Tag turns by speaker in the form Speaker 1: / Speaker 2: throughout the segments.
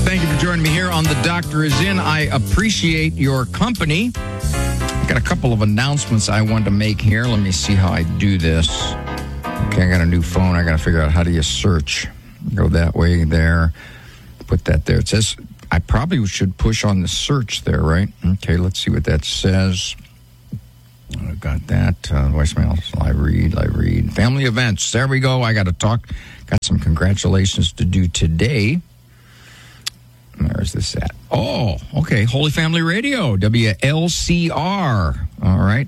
Speaker 1: Thank you for joining me here on The Doctor Is In. I appreciate your company. Got a couple of announcements I wanted to make here. Let me see how I do this. Okay, I got a new phone. I got to figure out how do you search. Go that way there. Put that there. It says I probably should push on the search there, right? Okay, let's see what that says. I got that. Voicemail. Live read. Family events. There we go. I got to talk. Got some congratulations to do today. Where's this at? Oh, okay. Holy Family Radio, WLCR. All right.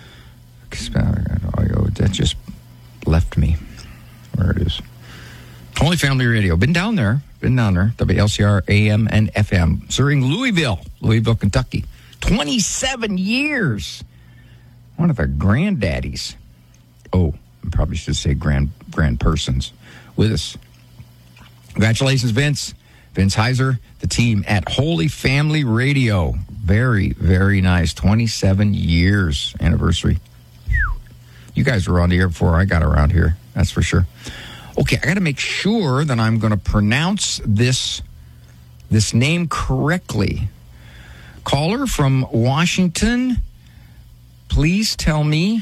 Speaker 1: That just left me. Where it is. Holy Family Radio. Been down there. WLCR AM and FM. Serving Louisville, Kentucky. 27 years. One of the granddaddies. Oh, I probably should say grand persons with us. Congratulations, Vince. Vince Heiser, the team at Holy Family Radio. Very, very nice. 27 years anniversary. You guys were on the air before I got around here. That's for sure. Okay, I got to make sure that I'm going to pronounce this name correctly. Caller from Washington, please tell me.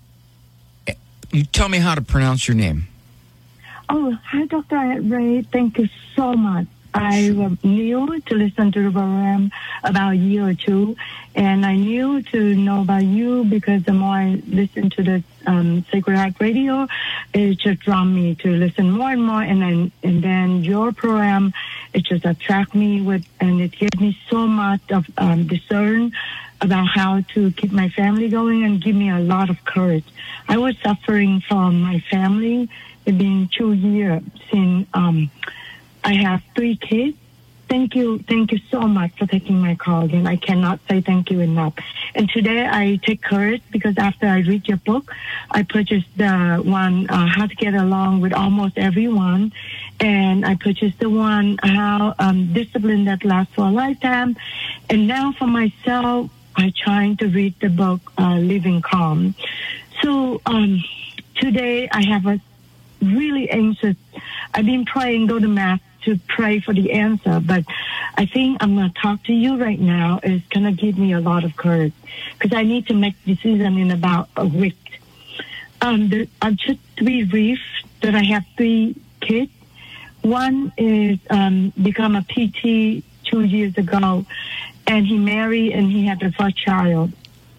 Speaker 1: You tell me how to pronounce your name.
Speaker 2: Oh, hi, Dr. Ray. Thank you so much. I was new to listen to the program about a year or two, and I knew to know about you because the more I listen to the Sacred Heart Radio, it just drawn me to listen more and more, and then your program, it just attract me with, and it gives me so much of discern about how to keep my family going and give me a lot of courage. I was suffering from my family. It's been 2 years since I have 3 kids. Thank you so much for taking my call again. I cannot say thank you enough. And today I take courage because after I read your book, I purchased the one, How to Get Along with Almost Everyone. And I purchased the one, How Discipline That Lasts for a Lifetime. And now for myself, I'm trying to read the book, Living Calm. So today I have a really anxious. I've been praying, go to Mass to pray for the answer, but I think I'm going to talk to you right now. It's going to give me a lot of courage because I need to make decision in about a week. I'm just to be brief that I have 3 kids. One is become a PT 2 years ago, and he married and he had the first child.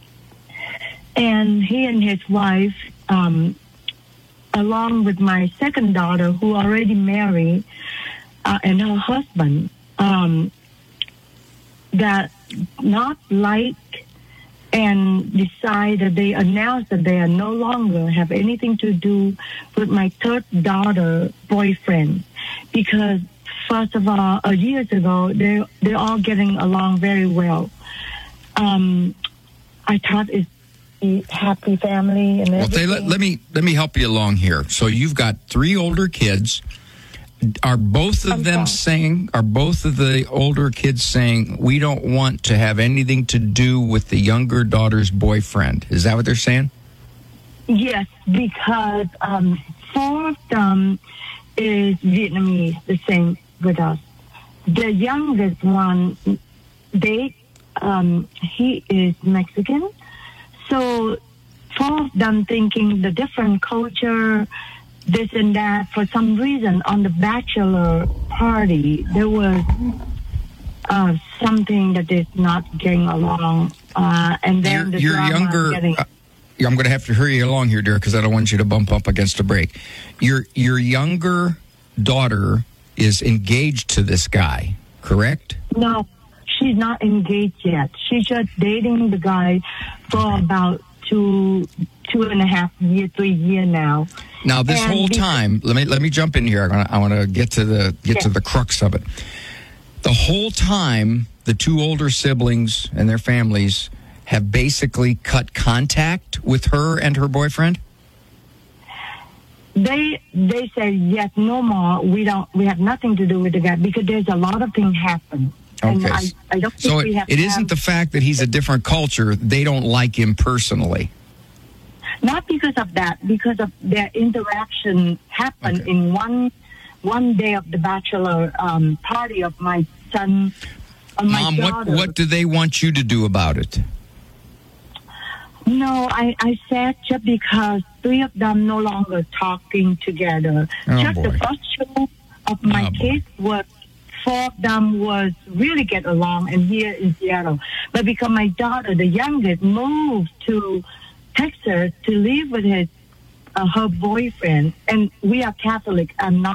Speaker 2: And he and his wife, along with my second daughter, who already married, and her husband, that not like and decide that they announce that they are no longer have anything to do with my third daughter boyfriend, because first of all, years ago they're all getting along very well. I thought it's a happy family and everything.
Speaker 1: Well, let me help you along here. So you've got 3 older kids. Are both of the older kids saying we don't want to have anything to do with the younger daughter's boyfriend? Is that what they're saying?
Speaker 2: Yes, because 4 of them is Vietnamese, the same with us. The youngest one, he is Mexican. So 4 of them thinking the different culture, this and that. For some reason, on the bachelor party, there was something that is not getting along. And then
Speaker 1: you're younger. I'm going to have to hurry along here, dear, because I don't want you to bump up against a break. Your younger daughter is engaged to this guy, correct?
Speaker 2: No, she's not engaged yet. She's just dating the guy for about 2.5 years, 3 years now.
Speaker 1: Now, this whole time, let me jump in here. I want to get to the crux of it. The whole time, the 2 older siblings and their families have basically cut contact with her and her boyfriend.
Speaker 2: They say yes, no more. We have nothing to do with the guy because there's a lot of things happen.
Speaker 1: Okay,
Speaker 2: and I don't think
Speaker 1: so
Speaker 2: we have
Speaker 1: it isn't the fact that he's a different culture. They don't like him personally.
Speaker 2: Not because of that, because of their interaction happened in one one day of the bachelor party of my son. My
Speaker 1: Mom,
Speaker 2: daughter.
Speaker 1: what do they want you to do about it?
Speaker 2: No, I said just because three of them no longer talking together.
Speaker 1: Oh,
Speaker 2: just
Speaker 1: boy.
Speaker 2: the first show of my
Speaker 1: Oh, boy.
Speaker 2: kids was four of them was really get along and here in Seattle. But because my daughter, the youngest, moved to Texas to live with her boyfriend, and we are Catholic, I'm not